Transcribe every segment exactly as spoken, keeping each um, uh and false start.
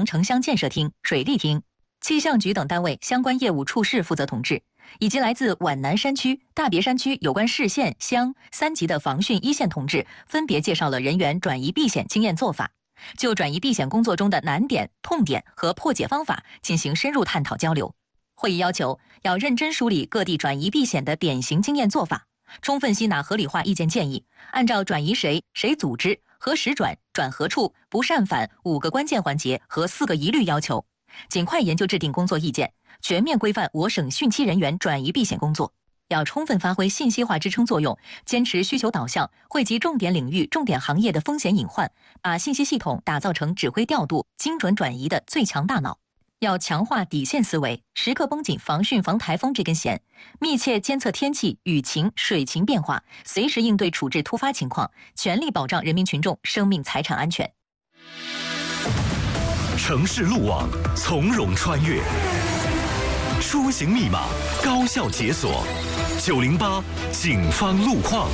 城乡建设厅、水利厅、气象局等单位相关业务处室负责统治，以及来自皖南山区、大别山区有关市县乡三级的防汛一线同志，分别介绍了人员转移避险经验做法，就转移避险工作中的难点、痛点和破解方法进行深入探讨交流。会议要求要认真梳理各地转移避险的典型经验做法，充分吸纳合理化意见建议，按照转移谁、谁组织、何时转、转何处、不擅返五个关键环节和四个疑虑要求，尽快研究制定工作意见，全面规范我省汛期人员转移避险工作。要充分发挥信息化支撑作用，坚持需求导向，汇集重点领域、重点行业的风险隐患，把信息系统打造成指挥调度、精准转移的最强大脑。要强化底线思维，时刻绷紧防汛防台风这根弦，密切监测天气、雨情、水情变化，随时应对处置突发情况，全力保障人民群众生命财产安全。 城市路网从容穿越，出行密码高效解锁。九零八警方路况。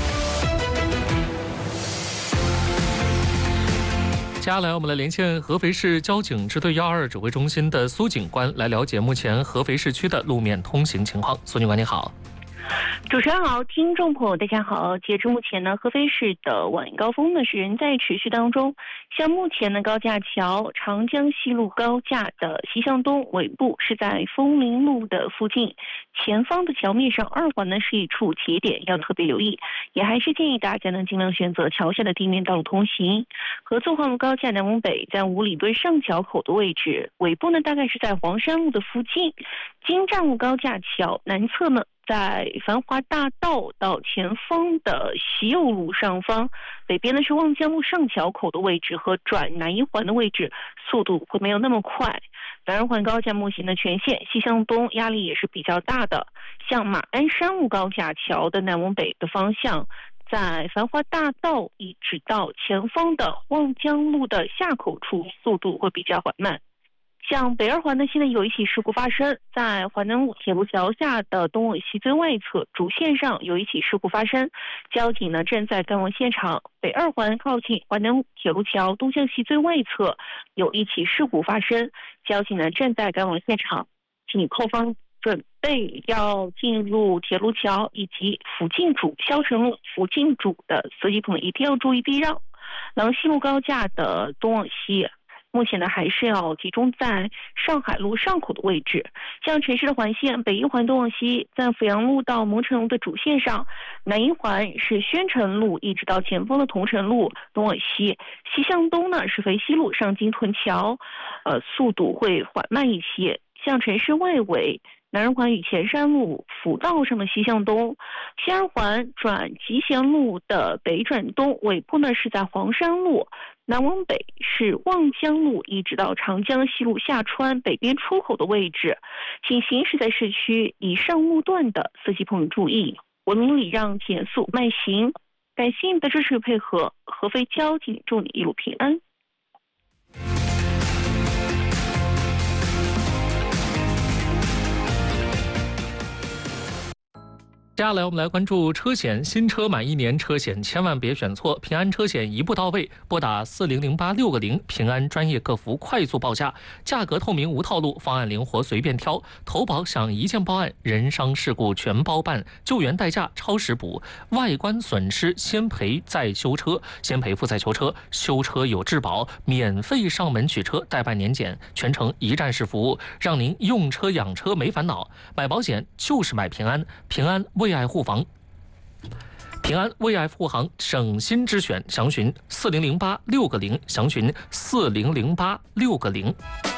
接下来，我们来连线合肥市交警支队幺二二指挥中心的苏警官，来了解目前合肥市区的路面通行情况。苏警官，你好。 主持人好，听众朋友大家好。截至目前呢，合肥市的晚高峰呢是仍在持续当中。像目前呢，高架桥长江西路高架的西向东尾部是在枫林路的附近，前方的桥面上二环呢是一处节点，要特别留意。也还是建议大家呢尽量选择桥下的地面道路通行。合作环路高架南往北在五里墩上桥口的位置，尾部呢大概是在黄山路的附近。京站路高架桥南侧呢，在繁华大道到前方的西右路上方，北边呢是望江路上桥口的位置和转南一环的位置，速度会没有那么快。南二环高架目前的全线西向东压力也是比较大的，像马鞍山路高架桥的南往北的方向，在繁华大道一直到前方的望江路的下口处，速度会比较缓慢。像北二环呢，现在有一起事故发生，在华南路铁路桥下的东往西最外侧主线上有一起事故发生，交警呢正在赶往现场。北二环靠近华南路铁路桥东向西最外侧有一起事故发生，交警呢正在赶往现场，请后方准备要进入铁路桥以及福晋主、萧城路福晋主的司机朋友一定要注意避让。廊西路高架的东往西，目前呢还是要集中在上海路上口的位置，像城市的环线北一环东往西，在阜阳路到蒙城路的主线上，南一环是宣城路一直到前方的桐城路东往西，西向东呢是肥西路上金屯桥，呃，速度会缓慢一些。像城市外围南二环与前山路辅道上的西向东，西二环转集贤路的北转东，尾部呢是在黄山路，南往北是望江路一直到长江西路下川北边出口的位置，请行驶在市区以上路段的司机朋友注意，文明礼让，减速慢行。感谢你的支持配合，合肥交警祝你一路平安。 接下来我们来关注车险，新车满一年车险千万别选错，平安车险一步到位，拨打四零零八六个零，平安专业客服快速报价，价格透明无套路，方案灵活随便挑，投保享一键报案，人伤事故全包办，救援代驾超时补，外观损失先赔再修车，先赔付再修车，修车有质保，免费上门取车，代办年检，全程一站式服务，让您用车养车没烦恼。买保险就是买平安，平安为爱护房，平安为爱护航，省心之选，详询四零零八六个零，详询四零零八六个零。